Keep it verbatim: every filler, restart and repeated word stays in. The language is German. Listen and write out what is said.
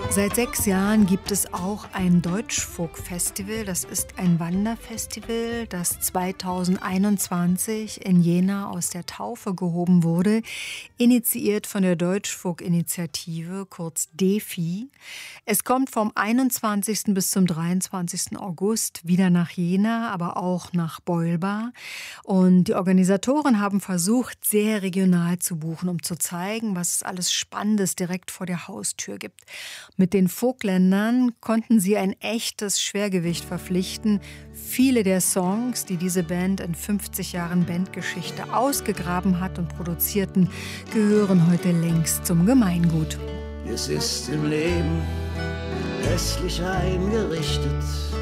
Seit sechs Jahren gibt es auch ein Deutschfolk-Festival. Das ist ein Wanderfestival, das zweitausendeinundzwanzig in Jena aus der Taufe gehoben wurde, initiiert von der Deutschfolk-Initiative, kurz DEFI. Es kommt vom einundzwanzigsten bis zum dreiundzwanzigsten August wieder nach Jena, aber auch nach Beulbar. Und die Organisatoren haben versucht, sehr regional zu buchen, um zu zeigen, was es alles Spannendes direkt vor der Haustür gibt. Mit den Folkländern konnten sie ein echtes Schwergewicht verpflichten. Viele der Songs, die diese Band in fünfzig Jahren Bandgeschichte ausgegraben hat und produzierten, gehören heute längst zum Gemeingut. Es ist im Leben hässlich eingerichtet.